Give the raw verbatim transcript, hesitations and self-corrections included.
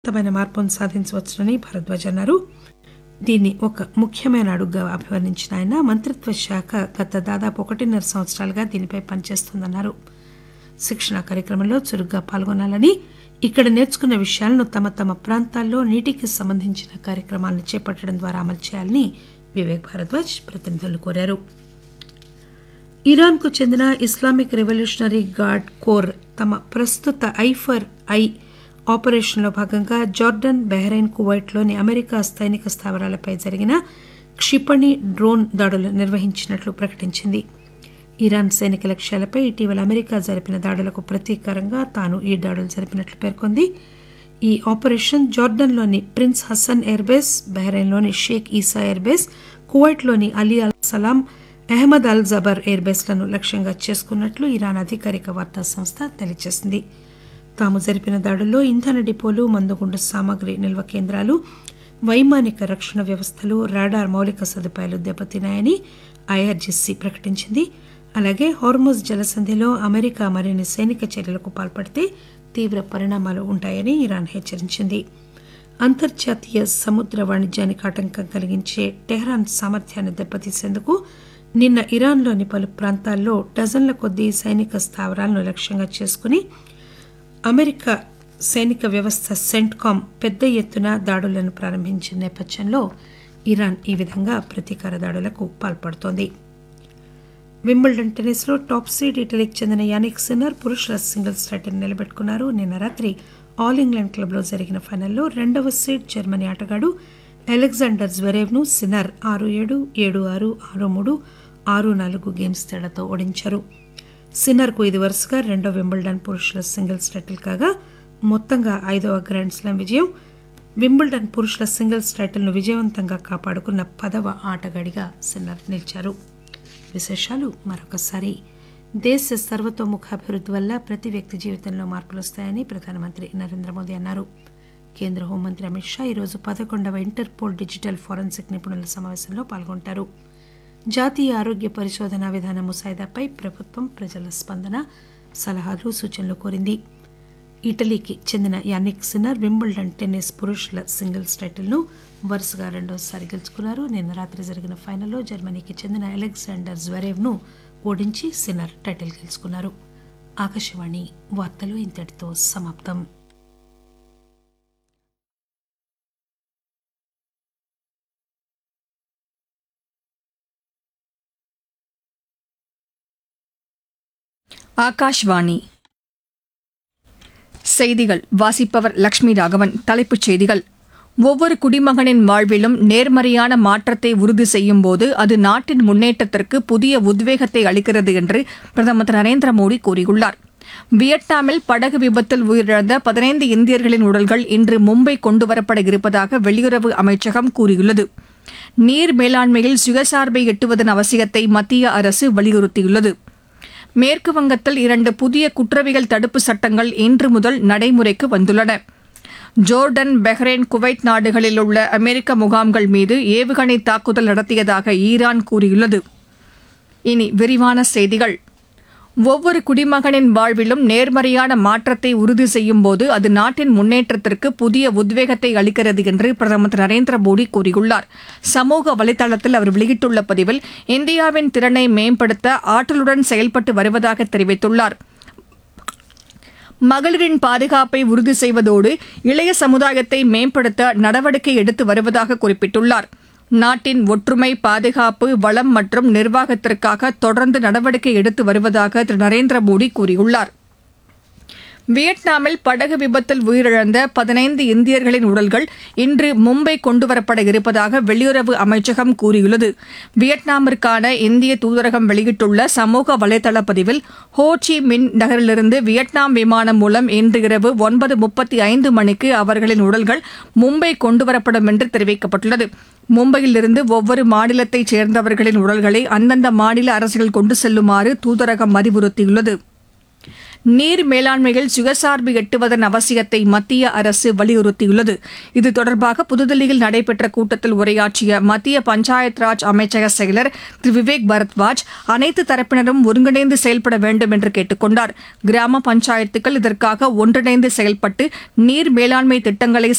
మైన మార్పును సాధించవచ్చునని భారద్వాజ్ అన్నారు. దీన్ని ఒక ముఖ్యమైన అడుగుగా అభివర్ణించిన ఆయన మంత్రిత్వ శాఖ గత దాదాపు ఒకటిన్నర సంవత్సరాలుగా దీనిపై పనిచేస్తోందన్నారు. శిక్షణా కార్యక్రమంలో చురుగ్గా పాల్గొనాలని, ఇక్కడ నేర్చుకున్న విషయాలను తమ తమ ప్రాంతాల్లో నీటికి సంబంధించిన కార్యక్రమాలను చేపట్టడం ద్వారా అమలు చేయాలని వివేక్ భారద్వాజ్ ప్రతినిధులను కోరారు. ఇరాన్కు చెందిన ఇస్లామిక్ రెవల్యూషనరీ గార్డ్ కోర్ తమ ప్రస్తుత ఐ ఫర్ ఐ ఆపరేషన్లో భాగంగా జార్డన్, బహ్రెయిన్, కువైట్లోని అమెరికా సైనిక స్థావరాలపై జరిగిన క్షిపణి, డ్రోన్ దాడులు నిర్వహించినట్లు ప్రకటించింది. ఇరాన్ సైనిక లక్ష్యాలపై ఇటీవల అమెరికా జరిపిన దాడులకు ప్రతీకారంగా తాను ఈ దాడులు జరిపినట్లు పేర్కొంది. ఈ operation జార్డన్లోని prince Hasan airbase, బహ్రెయిన్లోని Sheikh ఈసా ఎయిర్బేస్, కువైట్లోని అలీ అల్ సలాం, అహ్మద్ అల్ జబర్ ఎయిర్బేస్లను లక్ష్యంగా చేసుకున్నట్లు ఇరాన్ అధికారిక వార్తా సంస్థ తెలియజేసింది. తాము జరిపిన దాడుల్లో ఇంధన డిపోలు, మందుగుండు సామగ్రి నిల్వ కేంద్రాలు, వైమానిక రక్షణ వ్యవస్థలు, రాడార్ మౌలిక సదుపాయాలు దెబ్బతిన్నాయని ఐఆర్జీసీ ప్రకటించింది. అలాగే హోర్ముజ్ జలసంధిలో అమెరికా మరిన్ని సైనిక చర్యలకు పాల్పడితే తీవ్ర పరిణామాలు ఉంటాయని ఇరాన్ హెచ్చరించింది. అంతర్జాతీయ సముద్ర వాణిజ్యానికి ఆటంకం కలిగించే టెహ్రాన్ సామర్థ్యాన్ని దెబ్బతీసేందుకు నిన్న ఇరాన్లోని పలు ప్రాంతాల్లో డజన్ల కొద్దీ సైనిక స్థావరాలను లక్ష్యంగా చేసుకుని అమెరికా సైనిక వ్యవస్థ సెంట్కామ్ పెద్ద ఎత్తున దాడులను ప్రారంభించిన నేపథ్యంలో ఇరాన్ ఈ విధంగా ప్రతీకార దాడులకు పాల్పడుతోంది. వింబుల్డన్ టెన్నిస్లో టాప్ సీడ్ ఇటలీకి చెందిన యానిక్ సిన్నర్ పురుషుల సింగిల్స్ టైటిల్ నిలబెట్టుకున్నారు. నిన్న రాత్రి ఆల్ ఇంగ్లాండ్ క్లబ్లో జరిగిన ఫైనల్లో రెండవ సీడ్ జర్మనీ ఆటగాడు అలెగ్జాండర్ జ్వరేవ్ను సిన్నర్ ఆరు ఏడు, ఏడు ఆరు, ఆరు మూడు, ఆరు నాలుగు గేమ్స్ తేడాతో ఓడించారు. సిన్నర్కు ఇది వరుసగా రెండో వింబుల్డన్ పురుషుల సింగిల్స్ టైటిల్ కాగా మొత్తంగా ఐదవ గ్రాండ్ స్లామ్ విజయం. వింబుల్డన్ పురుషుల సింగిల్స్ టైటిల్ను విజయవంతంగా కాపాడుకున్న పదవ ఆటగాడిగా సిన్నర్ నిలిచారు. విశేషాలు మరొకసారి. దేశ సర్వతోముఖాభివృద్ధి వల్ల ప్రతి వ్యక్తి జీవితంలో మార్పులు వస్తాయని ప్రధానమంత్రి నరేంద్ర మోదీ అన్నారు. కేంద్ర హోంమంత్రి అమిత్ షా ఈరోజు పదకొండవ ఇంటర్పోల్ డిజిటల్ ఫోరెన్సిక్ నిపుణుల సమావేశంలో పాల్గొంటారు. జాతీయ ఆరోగ్య పరిశోధన విధాన ముసాయిదాపై ప్రభుత్వం ప్రజల స్పందన, సలహాలు, సూచనలు కోరింది. ఇటలీకి చెందిన యానిక్ సిన్నర్ వింబుల్డన్ టెన్నిస్ పురుషుల సింగిల్స్ టైటిల్ను వరుసగా రెండోసారి గెలుచుకున్నారు. నిన్న రాత్రి జరిగిన ఫైనల్లో జర్మనీకి చెందిన అలెగ్జాండర్ జ్వరేవ్ను ఓడించి సిన్నర్ టైటిల్ గెలుచుకున్నారు. ఆకాశవాణి వార్తలు ఇంతటితో సమాప్తం. ஆகாஷ்வாணி செய்திகள் வாசிப்பவர் லட்சுமி ராகவன். தலைப்புச் செய்திகள்: ஒவ்வொரு குடிமகனின் வாழ்விலும் நேர்மறையான மாற்றத்தை உறுதி செய்யும் போது அது நாட்டின் முன்னேற்றத்திற்கு புதிய உத்வேகத்தை அளிக்கிறது என்று பிரதமர் திரு நரேந்திர மோடி கூறியுள்ளார். வியட்நாமில் படகு விபத்தில் உயிரிழந்த பதினைந்து இந்தியர்களின் உடல்கள் இன்று மும்பை கொண்டுவரப்பட இருப்பதாக வெளியுறவு அமைச்சகம் கூறியுள்ளது. நீர் மேலாண்மையில் சுயசார்பை எட்டுவதன் அவசியத்தை மத்திய அரசு வலியுறுத்தியுள்ளது. மேற்கு வங்கத்தில் இரண்டு புதிய குற்றவியல் தடுப்பு சட்டங்கள் இன்று முதல் நடைமுறைக்கு வந்துள்ளன. ஜோர்டன், பஹ்ரைன், குவைத் நாடுகளில் உள்ள அமெரிக்க முகாம்கள் மீது ஏவுகணை தாக்குதல் நடத்தியதாக ஈரான் கூறியுள்ளது. இனி விரிவான செய்திகள். ஒவ்வொரு குடிமகனின் வாழ்விலும் நேர்மறையான மாற்றத்தை உறுதி செய்யும் போது அது நாட்டின் முன்னேற்றத்திற்கு புதிய உத்வேகத்தை அளிக்கிறது என்று பிரதமர் திரு நரேந்திர மோடி கூறியுள்ளார். சமூக வலைதளத்தில் அவர் வெளியிட்டுள்ள பதிவில் இந்தியாவின் திறனை மேம்படுத்த ஆற்றலுடன் செயல்பட்டு வருவதாக தெரிவித்துள்ளார். மகளிரின் பாதுகாப்பை உறுதி செய்வதோடு இளைய சமுதாயத்தை மேம்படுத்த நடவடிக்கை எடுத்து வருவதாக குறிப்பிட்டுள்ளார். நாட்டின் ஒற்றுமை, பாதுகாப்பு, வளம் மற்றும் நிர்வாகத்திற்காக தொடர்ந்து நடவடிக்கை எடுத்து வருவதாக திரு நரேந்திர மோடி கூறியுள்ளார். வியட்நாமில் படகு விபத்தில் உயிரிழந்த பதினைந்து இந்தியர்களின் உடல்கள் இன்று மும்பை கொண்டுவரப்பட இருப்பதாக வெளியுறவு அமைச்சகம் கூறியுள்ளது. வியட்நாமிற்கான இந்திய தூதரகம் வெளியிட்டுள்ள சமூக வலைதள பதிவில் ஹோ சி மின் நகரிலிருந்து வியட்நாம் விமானம் மூலம் இன்று இரவு ஒன்பது முப்பத்தி ஐந்து மணிக்கு அவர்களின் உடல்கள் மும்பை கொண்டுவரப்படும் என்று தெரிவிக்கப்பட்டுள்ளது. மும்பையிலிருந்து ஒவ்வொரு மாநிலத்தைச் சேர்ந்தவர்களின் உடல்களை அந்தந்த மாநில அரசுகள் கொண்டு செல்லுமாறு தூதரகம் அறிவுறுத்தியுள்ளது. நீர் மேலாண்மையில் சுயசார்பு எட்டுவதன் அவசியத்தை மத்திய அரசு வலியுறுத்தியுள்ளது. இது தொடர்பாக புதுதில்லியில் நடைபெற்ற கூட்டத்தில் உரையாற்றிய மத்திய பஞ்சாயத் ராஜ் அமைச்சக செயலர் திரு விவேக் பரத்வாஜ் அனைத்து தரப்பினரும் ஒருங்கிணைந்து செயல்பட வேண்டும் என்று கேட்டுக் கொண்டார். கிராம பஞ்சாயத்துக்கள் இதற்காக ஒன்றிணைந்து செயல்பட்டு நீர் மேலாண்மை திட்டங்களை